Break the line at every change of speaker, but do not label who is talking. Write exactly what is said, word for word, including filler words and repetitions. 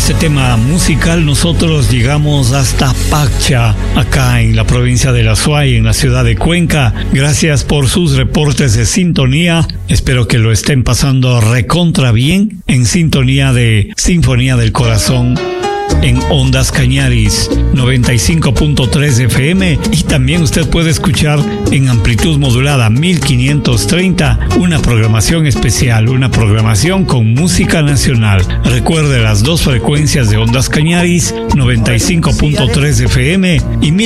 este tema musical nosotros llegamos hasta Paccha, acá en la provincia de La Suay, en la ciudad de Cuenca. Gracias por sus reportes de sintonía. Espero que lo estén pasando recontra bien en sintonía de Sinfonía del Corazón en Ondas Cañaris noventa y cinco punto tres F M, y también usted puede escuchar en amplitud modulada mil quinientos treinta una programación especial, una programación con música nacional. Recuerde las dos frecuencias de Ondas Cañaris noventa y cinco punto tres F M y